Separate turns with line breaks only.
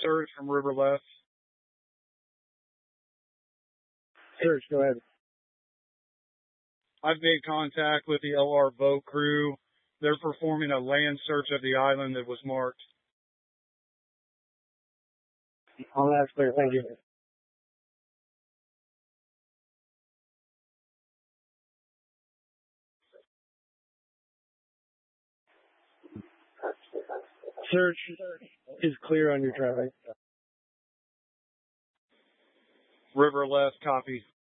search from River Left.
Search, go ahead.
I've made contact with the LR boat crew. They're performing a land search of the island that was marked.
All that's clear. Thank you. Search is clear on your traffic.
River Left, copy.